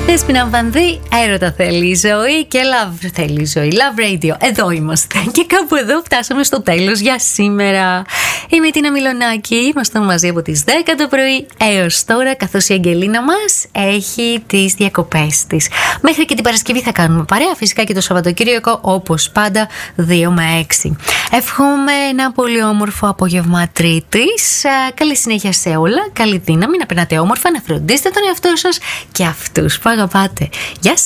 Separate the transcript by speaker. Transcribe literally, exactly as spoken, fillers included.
Speaker 1: Δέσποινα Βανδύ, έρωτα θέλει η ζωή και love θέλει η ζωή. Love Radio, εδώ είμαστε. Και κάπου εδώ φτάσαμε στο τέλος για σήμερα. Είμαι η Τίνα Μιλονάκη, ήμασταν μαζί από τις δέκα το πρωί έως τώρα, καθώς η Αγγελίνα μας έχει τις διακοπές της. Μέχρι και την Παρασκευή θα κάνουμε παρέα, φυσικά και το Σαββατοκύριακο όπως πάντα δύο με έξι. Εύχομαι ένα πολύ όμορφο απόγευμα Τρίτης. Καλή συνέχεια σε όλα, καλή δύναμη, να περνάτε όμορφα, να φροντίσετε τον εαυτό σας και αυτούς που αγαπάτε. Γεια σας.